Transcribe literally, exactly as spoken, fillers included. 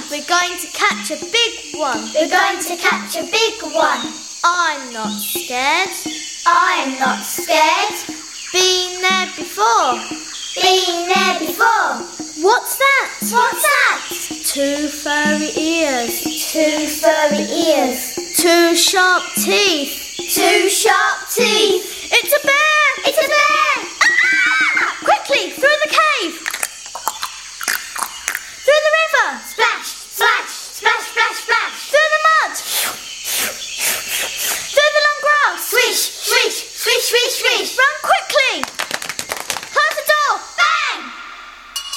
We're going to catch a big one. We're going to catch a big one. I'm not scared. I'm not scared. Been there before. Been there before. What's that? What's that? Two furry ears. Two furry ears. Two sharp teeth. Two sharp teeth. It's a bear!